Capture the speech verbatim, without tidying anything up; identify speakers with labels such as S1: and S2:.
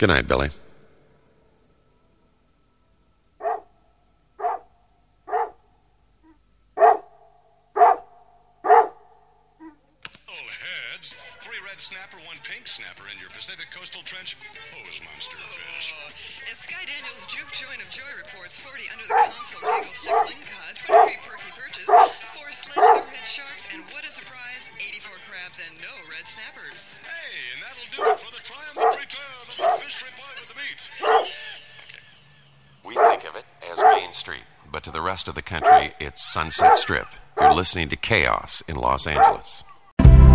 S1: Good night, Billy.
S2: Snapper, one pink snapper in your Pacific Coastal Trench hose monster fish.
S3: Oh, and Sky Daniels Juke Joint of Joy reports forty under the console Giggle Stick Lingcod, twenty-three Perky Perches, four Sledge Overhead Sharks, and what a surprise, eighty-four crabs and no red snappers.
S2: Hey, and that'll do it for the triumphant return of the fish report with the meat.
S1: Okay. We think of it as Main Street, but to the rest of the country, it's Sunset Strip. You're listening to Chaos in Los Angeles.